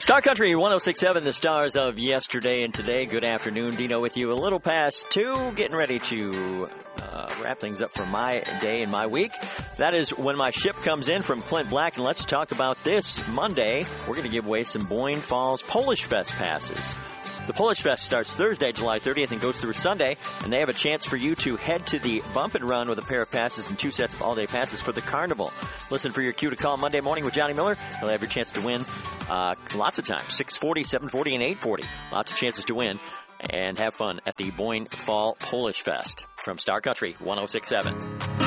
Star Country 106.7, the stars of yesterday and today. Good afternoon. Dino with you a little past 2, getting ready to wrap things up for my day and my week. That is when my ship comes in from Clint Black. And let's talk about this. Monday, we're going to give away some Boyne Falls Polish Fest passes. The Polish Fest starts Thursday, July 30th, and goes through Sunday, and they have a chance for you to head to the Bump and Run with a pair of passes and 2 sets of all-day passes for the Carnival. Listen for your cue to call Monday morning with Johnny Miller. You'll have your chance to win lots of times, 640, 740, and 840. Lots of chances to win and have fun at the Boyne Fall Polish Fest from Star Country 106.7.